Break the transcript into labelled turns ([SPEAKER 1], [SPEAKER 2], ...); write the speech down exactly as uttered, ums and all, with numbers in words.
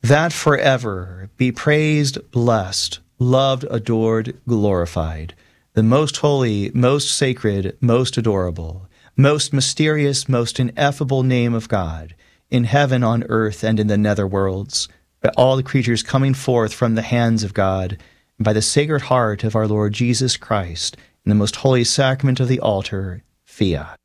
[SPEAKER 1] that forever be praised, blessed, loved, adored, glorified, the most holy, most sacred, most adorable, most mysterious, most ineffable name of God, in heaven, on earth, and in the nether worlds, by all the creatures coming forth from the hands of God, and by the Sacred Heart of our Lord Jesus Christ, in the most holy sacrament of the altar, fiat.